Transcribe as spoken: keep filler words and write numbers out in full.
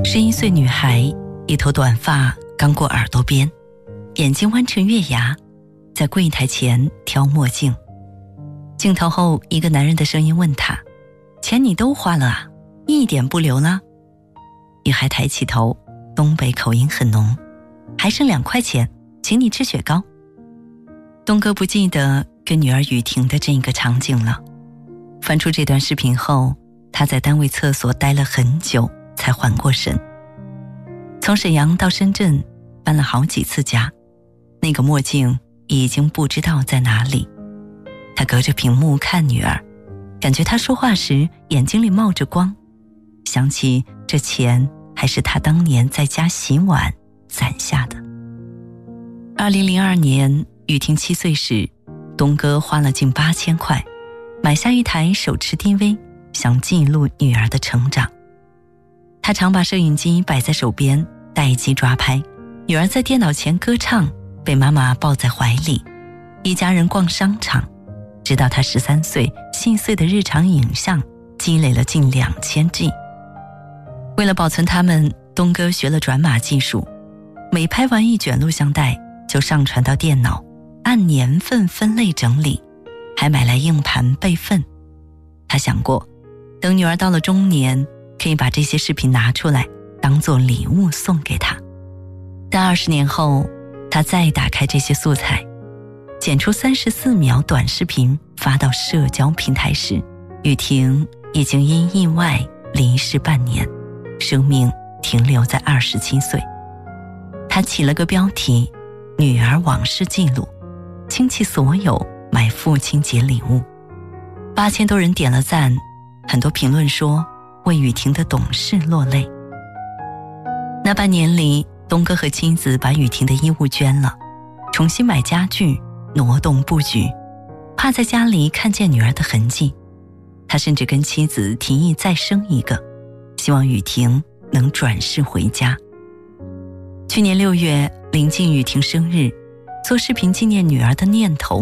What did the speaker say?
十一岁女孩，一头短发刚过耳朵边，眼睛弯成月牙，在柜台前挑墨镜。镜头后，一个男人的声音问她：钱你都花了啊，一点不留了？女孩抬起头，东北口音很浓，还剩两块钱，请你吃雪糕。东哥不记得跟女儿雨婷的这个场景了。翻出这段视频后，他在单位厕所待了很久才缓过神。从沈阳到深圳搬了好几次家，那个墨镜已经不知道在哪里。他隔着屏幕看女儿，感觉她说话时眼睛里冒着光，想起这钱还是他当年在家洗碗攒下的。二零零二年，雨婷七岁时，东哥花了近八千块，买下一台手持 D V， 想记录女儿的成长。他常把摄影机摆在手边，待机抓拍。女儿在电脑前歌唱，被妈妈抱在怀里。一家人逛商场，直到他十三岁，细碎的日常影像积累了近两千 G。为了保存它们，东哥学了转码技术，每拍完一卷录像带就上传到电脑，按年份分类整理，还买来硬盘备份。他想过，等女儿到了中年，可以把这些视频拿出来当做礼物送给她。但二十年后，他再打开这些素材，剪出三十四秒短视频发到社交平台时，雨婷已经因意外离世半年，生命停留在二十七岁。他起了个标题：女儿往事记录，倾其所有买父亲节礼物。八千多人点了赞，很多评论说为雨婷的懂事落泪。那半年里，东哥和妻子把雨婷的衣物捐了，重新买家具，挪动布局，怕在家里看见女儿的痕迹。他甚至跟妻子提议再生一个，希望雨婷能转世回家。去年六月，临近雨婷生日，做视频纪念女儿的念头